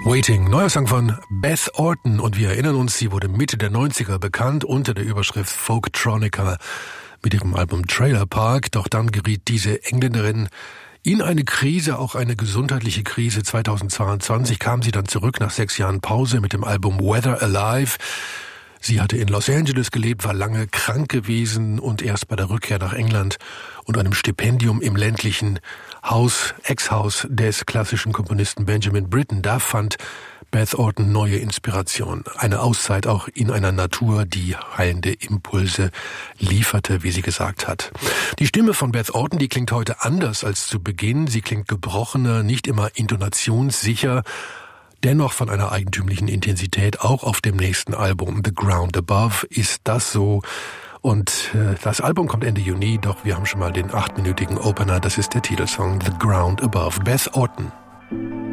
Waiting, neuer Song von Beth Orton, und wir erinnern uns, sie wurde Mitte der 90er bekannt unter der Überschrift Folktronica mit ihrem Album Trailer Park, doch dann geriet diese Engländerin in eine Krise, auch eine gesundheitliche Krise. 2022 kam sie dann zurück nach 6 Jahren Pause mit dem Album Weather Alive. Sie hatte in Los Angeles gelebt, war lange krank gewesen und erst bei der Rückkehr nach England und einem Stipendium im ländlichen Ex-Haus des klassischen Komponisten Benjamin Britten, da fand Beth Orton neue Inspiration. Eine Auszeit auch in einer Natur, die heilende Impulse lieferte, wie sie gesagt hat. Die Stimme von Beth Orton, die klingt heute anders als zu Beginn. Sie klingt gebrochener, nicht immer intonationssicher, dennoch von einer eigentümlichen Intensität. Auch auf dem nächsten Album The Ground Above ist das so. Und das Album kommt Ende Juni, doch wir haben schon mal den 8-minütigen Opener. Das ist der Titelsong The Ground Above. Beth Orton.